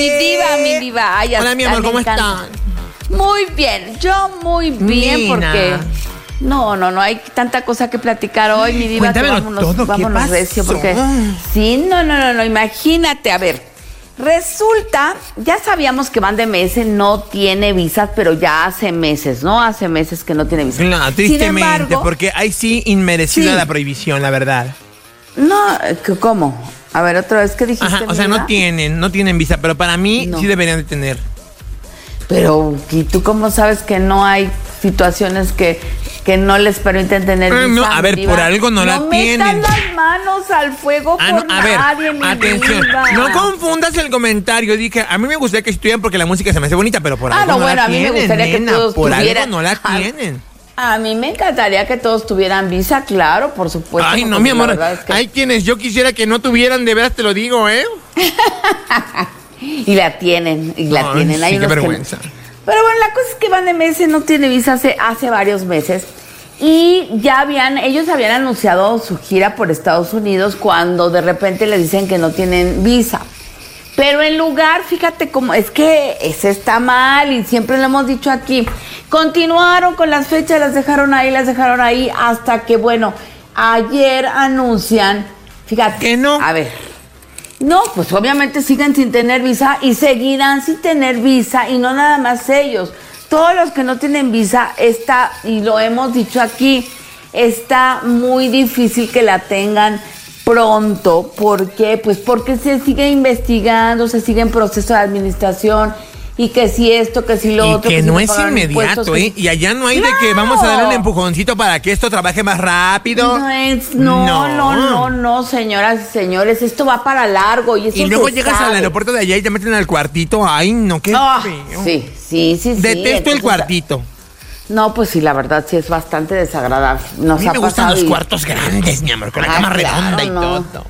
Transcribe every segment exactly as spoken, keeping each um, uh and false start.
Mi diva, mi diva. Ay, hola, mi amor, ¿cómo estás? Muy bien, yo muy bien, Nina. Porque... No, no, no hay tanta cosa que platicar hoy, mi diva. Cuéntamelo todo, vámonos ¿qué recio, pasó? porque... Sí, no, no, no, no, imagínate, a ver... Resulta, ya sabíamos que Banda M S no tiene visas, pero ya hace meses, ¿no? Hace meses que no tiene visas. No, tristemente, Sin embargo, porque ahí sí inmerecida sí. la prohibición, la verdad. No, ¿cómo? A ver, otra vez, ¿qué dijiste? Ajá, o sea, mira? no tienen, no tienen visa, pero para mí no. sí deberían de tener. Pero, ¿y tú cómo sabes que no hay situaciones que, que no les permiten tener visa? No, a ver, por algo no, no la tienen. No metan las manos al fuego ah, por no, a nadie, ver, mi atención, diva. No confundas el comentario. Dije, a mí me gustaría que estuvieran porque la música se me hace bonita, pero por ah, algo no, no bueno, la a mí tienen, me gustaría nena, que todos por tuvieran. algo no la tienen. A, a mí me encantaría que todos tuvieran visa, claro, por supuesto. Ay, no, mi amor, es que... hay quienes yo quisiera que no tuvieran, de veras te lo digo, ¿eh? Y la tienen, y la Ay, tienen. Hay sí, qué unos vergüenza. Que... Pero bueno, la cosa es que Banda M S no tiene visa hace, hace varios meses. Y ya habían, ellos habían anunciado su gira por Estados Unidos cuando de repente les dicen que no tienen visa. Pero en lugar, fíjate cómo, es que ese está mal y siempre lo hemos dicho aquí. Continuaron con las fechas, las dejaron ahí, las dejaron ahí hasta que, bueno, ayer anuncian, fíjate. ¿Que no? A ver. No, pues obviamente siguen sin tener visa y seguirán sin tener visa y no nada más ellos. Todos los que no tienen visa está, y lo hemos dicho aquí, está muy difícil que la tengan pronto. ¿Por qué? Pues porque se sigue investigando, se sigue en proceso de administración. Y que si esto, que si lo y otro. Que, que no si es inmediato, que... ¿eh? Y allá no hay ¡Claro! de que vamos a darle un empujoncito para que esto trabaje más rápido. No, es, no, no, no, no, no, señoras y señores, esto va para largo. Y, eso y luego se llegas sabe. al aeropuerto de allá y te meten al cuartito. Ay, no, qué oh, feo. Sí, sí, sí, sí. Detesto entonces, el cuartito. No, pues sí, la verdad sí es bastante desagradable. Nos a mí me gustan los y... cuartos grandes, mi amor, con la ah, cama claro, redonda y no. todo.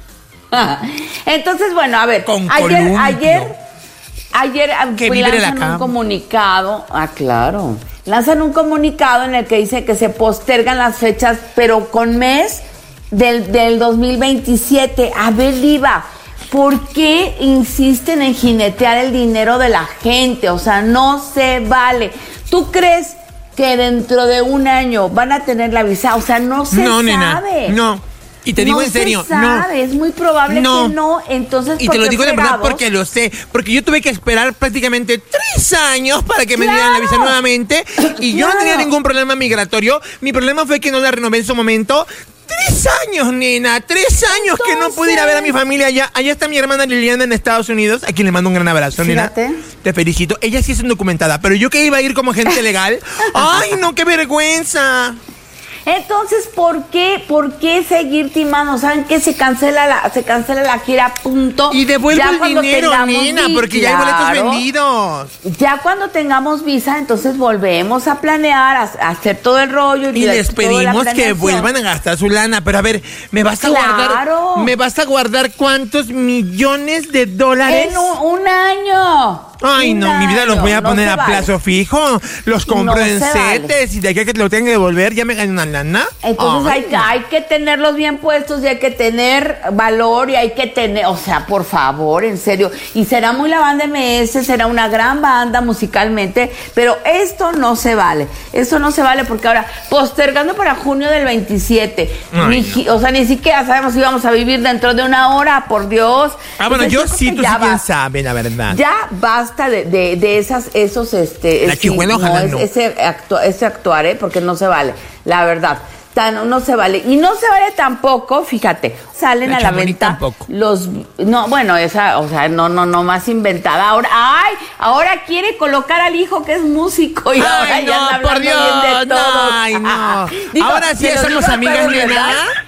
Entonces, bueno, a ver, con ayer, columpio. ayer, ayer que pues, vibre lanzan la un comunicado. Ah, claro. Lanzan un comunicado en el que dice que se postergan las fechas, pero con mes del, del dos mil veintisiete. A ver, Diva, ¿por qué insisten en jinetear el dinero de la gente? O sea, no se vale. ¿Tú crees que dentro de un año van a tener la visa? O sea, no se no, sabe. Nena, no. Y te digo no en serio, se sabe, no. es muy probable no. que no, entonces y te lo digo de verdad porque lo sé, porque yo tuve que esperar prácticamente tres años para que me ¡Claro! dieran la visa nuevamente y yo ¡Claro! no tenía ningún problema migratorio. Mi problema fue que no la renové en su momento. Tres años, nena, tres años entonces... que no pude ir a ver a mi familia allá. Allá está mi hermana Liliana en Estados Unidos, a quien le mando un gran abrazo, Fíjate. nena. Te felicito. Ella sí es indocumentada, pero yo que iba a ir como agente legal. ¡Ay, no, qué vergüenza! Entonces, ¿por qué, por qué seguir timando? ¿Saben qué? Se cancela la, se cancela la gira, punto. Y devuelve el dinero, nena, visa, porque ya hay boletos vendidos. Ya cuando tengamos visa, entonces volvemos a planear, a, a hacer todo el rollo. Y, y les pedimos que vuelvan a gastar su lana. Pero a ver, ¿me vas a claro. guardar? ¿Me vas a guardar cuántos millones de dólares? En un, un año. Ay, un no, año. mi vida los voy a no poner a vale. plazo fijo. Los compro no en setes vale. Y de aquí a que te lo tenga que devolver, ya me gané una lana. Entonces Ay, hay, que, hay que tenerlos bien puestos y hay que tener valor y hay que tener, o sea, por favor, en serio. Y será muy la Banda M S, será una gran banda musicalmente, pero esto no se vale. Esto no se vale porque ahora, postergando para junio del veintisiete, Ay, ni, no. o sea, ni siquiera sabemos si vamos a vivir dentro de una hora, por Dios. Ah, bueno, Entonces, yo sí, tú sí quién sabe, la verdad. Ya basta de, de, de esas, esos, este... La chihuela, no, ojalá es, no. Ese, actu, ese actuar, ¿eh? Porque no se vale, la verdad. Tan, no se vale. Y no se vale tampoco, fíjate, salen la a la venta tampoco. los... No, bueno, esa, o sea, no, no, no, más inventada. Ahora, ay, ahora quiere colocar al hijo que es músico y ay, ahora no, ya anda hablando por Dios, bien de todo. Ay, no. Digo, ahora sí somos amigas, nena.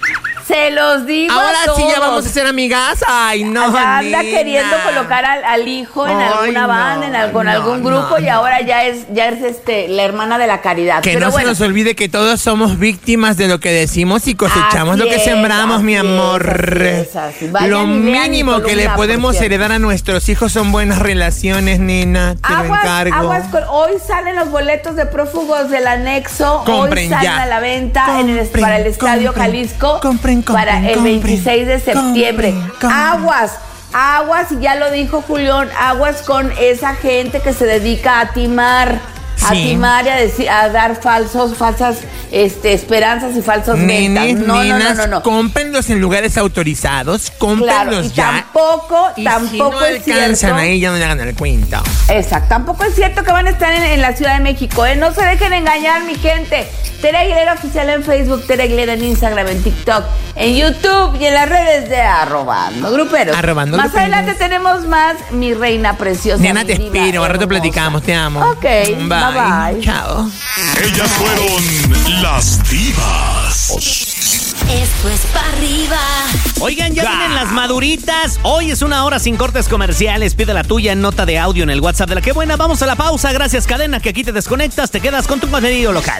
Se los digo Ahora a todos. sí ya vamos a ser amigas. Ay, no, anda nena. queriendo colocar al, al hijo en Ay, alguna no, banda, en algún, no, algún grupo no, y no. ahora ya es ya es este la hermana de la caridad. Que Pero no bueno, se nos olvide que todos somos víctimas de lo que decimos y cosechamos así lo que es, sembramos, mi así amor. es, así es, así. Lo Vayan y vean mínimo mi que le columna, podemos por cierto. heredar a nuestros hijos son buenas relaciones, nena. Te lo Aguas, encargo. aguas con- hoy salen los boletos de prófugos del anexo. Compren hoy salen ya. a la venta en el, Compren, para el Estadio compren, Jalisco compren, compren, para el compren, veintiséis de septiembre. compren, compren. Aguas. aguas, y ya lo dijo Julián, aguas con esa gente que se dedica a timar. A sí. timar y a, decir, a dar falsos, falsas este, esperanzas y falsos Nenes, ventas. No, nenas, no, no, no, no. Cómprenlos en lugares autorizados, cómprenlos claro, y ya. Tampoco, y tampoco si no es alcanzan cierto. ahí, ya no le hagan el cuento. Exacto, tampoco es cierto que van a estar en, en la Ciudad de México, ¿eh? No se dejen engañar, mi gente. Tere Aguilera Oficial en Facebook, Tere Aguilera en Instagram, en TikTok, en YouTube y en las redes de Arrobando Gruperos. Arrobando Más Gruperos. adelante tenemos más, mi reina preciosa. Nena, te espero, al rato platicamos, te amo. Ok, bye bye. bye. Chao. Ellas fueron las divas. Esto es pa' arriba. Oigan, ya vienen las maduritas. Hoy es una hora sin cortes comerciales. Pide la tuya en nota de audio en el WhatsApp de La Qué Buena. Vamos a la pausa. Gracias, cadena, que aquí te desconectas. Te quedas con tu contenido local.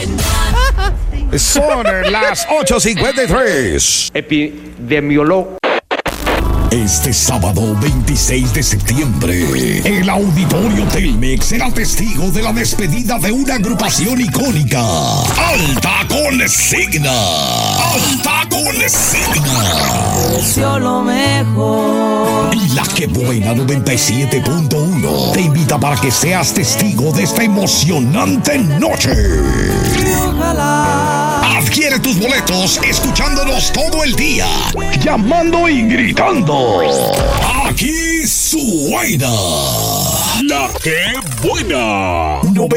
Son las ocho cincuenta y tres. Epidemiólogo. Este sábado veintiséis de septiembre, el Auditorio Telmex será testigo de la despedida de una agrupación icónica. Alta Consigna. Alta Consigna. Lo mejor. Y La Qué Buena noventa y siete punto uno te invita para que seas testigo de esta emocionante noche. Adquiere tus boletos escuchándonos todo el día, llamando y gritando. Aquí suena La Qué Buena.